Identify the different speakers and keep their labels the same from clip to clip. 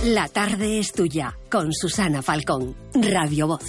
Speaker 1: La tarde es tuya, con Susana Falcón, Radio Voz.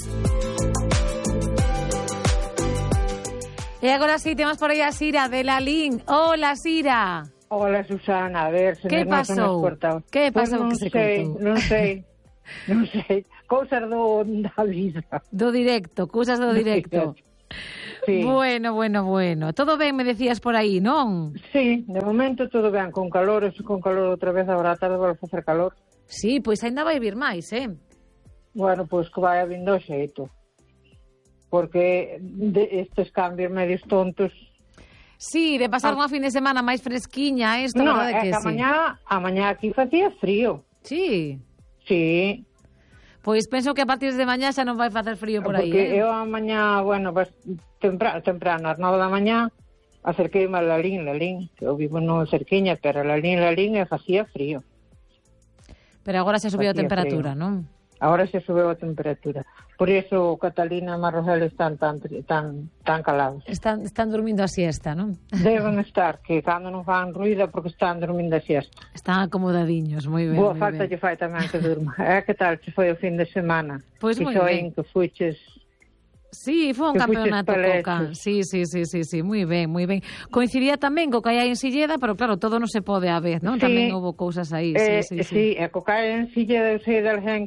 Speaker 2: E agora sí, temos por aí a Sira de Lalín. Hola, Sira.
Speaker 3: Hola, Susana, a ver, se
Speaker 2: que pasou? Que pasou que se cortou?
Speaker 3: Non sei, cousas da vida.
Speaker 2: Do directo, cousas do directo.
Speaker 3: Sí.
Speaker 2: Bueno. Todo ben, me decías por aí, non?
Speaker 3: Sí, de momento todo ben, con calor outra vez, agora a tarde vai facer calor.
Speaker 2: Sí, pois ainda vai vir máis,
Speaker 3: Bueno, pois que vai vindo o xeito. Porque estes cambios medios tontos...
Speaker 2: Sí, de pasar unha fin de semana máis fresquiña, isto,
Speaker 3: no,
Speaker 2: verdade que sí.
Speaker 3: A mañá aquí facía frío.
Speaker 2: Sí.
Speaker 3: Sí.
Speaker 2: Pois penso que a partir de mañá xa non vai facer frío por aí,
Speaker 3: Porque eu a mañá, bueno, pues, temprano, ás 9 da mañá, acerqueime a Lalín, que eu vivo no cerquiña, pero Lalín e facía frío.
Speaker 2: Pero agora xa subiu a temperatura,
Speaker 3: frío.
Speaker 2: Non?
Speaker 3: Agora xa subiu a temperatura. Por iso Catalina e Marrosel están tan calados.
Speaker 2: Están dormindo a siesta, non?
Speaker 3: Deben estar, que cando non fan ruída porque están dormindo a siesta.
Speaker 2: Están acomodadiños, moi ben.
Speaker 3: Boa falta lle fai tamén que durma. Que tal che foi o fin de semana?
Speaker 2: Pois moi ben.
Speaker 3: Que fuches...
Speaker 2: Sí, foi un campeonato coca. Sí, moi ben. Coincidía tamén co que hai en Silleda, pero claro, todo non se pode a vez, non?
Speaker 3: Sí,
Speaker 2: tamén houve cousas aí.
Speaker 3: Sí, e co que hai en Silleda eu sei de alguén